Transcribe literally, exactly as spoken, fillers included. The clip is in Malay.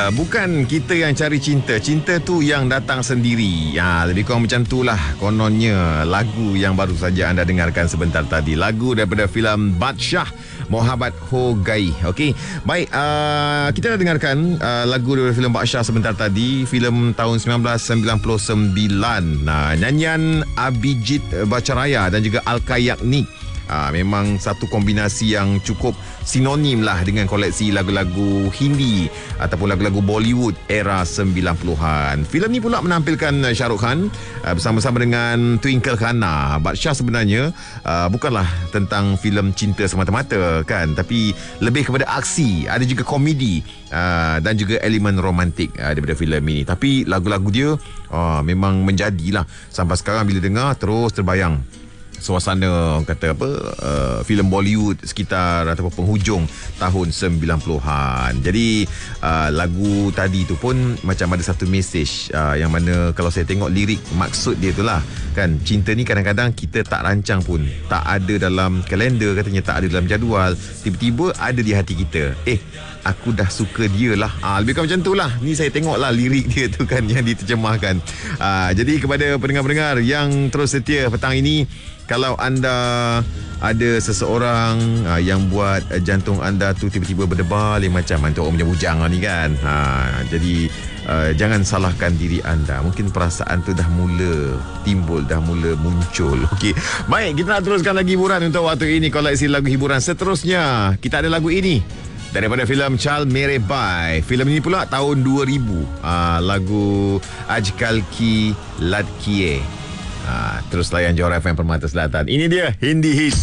uh, bukan kita yang cari cinta. Cinta tu yang datang sendiri. Ha, lebih kurang macam tu lah kononnya lagu yang baru saja anda dengarkan sebentar tadi. Lagu daripada filem Badshah Mohabbat Ho Gai. Okey. Baik, uh, kita dah dengarkan uh, lagu daripada filem Badshah sebentar tadi. Filem tahun sembilan belas sembilan puluh sembilan. Nah, nyanyian Abhijit Bhattacharya dan juga Alka Yagnik. Uh, memang satu kombinasi yang cukup sinonim lah dengan koleksi lagu-lagu Hindi ataupun lagu-lagu Bollywood era sembilan puluhan. Filem ni pula menampilkan Shah Rukh Khan uh, bersama-sama dengan Twinkle Khanna. Badshah sebenarnya uh, bukanlah tentang filem cinta semata-mata kan, tapi lebih kepada aksi, ada juga komedi uh, dan juga elemen romantik uh, daripada filem ini. Tapi lagu-lagu dia uh, memang menjadilah sampai sekarang bila dengar terus terbayang suasana kata apa uh, filem Bollywood sekitar ataupun penghujung tahun sembilan puluhan. Jadi uh, lagu tadi tu pun macam ada satu mesej uh, yang mana kalau saya tengok lirik, maksud dia tu lah kan, cinta ni kadang-kadang kita tak rancang pun, tak ada dalam kalender katanya, tak ada dalam jadual, tiba-tiba ada di hati kita. Eh, aku dah suka dia lah. Ah, lebih kurang macam tu lah. Ni saya tengok lah lirik dia tu kan yang diterjemahkan. Ah, jadi kepada pendengar-pendengar yang terus setia petang ini, kalau anda ada seseorang uh, yang buat uh, jantung anda tu tiba-tiba berdebar lain macam mantu orang punya bujang lah ni kan. Ha, jadi uh, jangan salahkan diri anda. Mungkin perasaan tu dah mula timbul, dah mula muncul. Okey. Baik, kita nak teruskan lagi hiburan untuk waktu ini. Koleksi lagu hiburan seterusnya, kita ada lagu ini daripada filem Chal Mere Bhai. Filem ini pula tahun dua ribu. Uh, lagu Ajkal Ki Ladkiye. Ha, terus layan Johor F M Permata Selatan. Ini dia Hindi Hits.